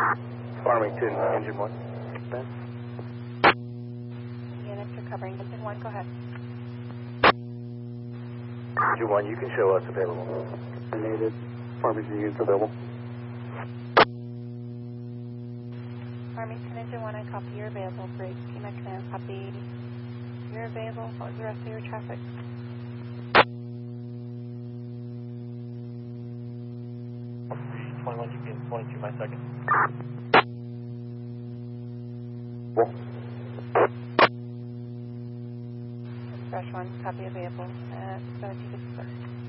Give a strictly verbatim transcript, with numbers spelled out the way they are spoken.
Farmington, engine one. Ben? Units recovering. Engine one, go ahead. Engine one, you can show us available. Native. Farmington units available. Farmington, engine one, I copy. You're available. Great. Team I command, copy. You're available. What was the rest of your traffic? twenty-one G P M, twenty-two my second. Well. Fresh one, copy available at seventy-six.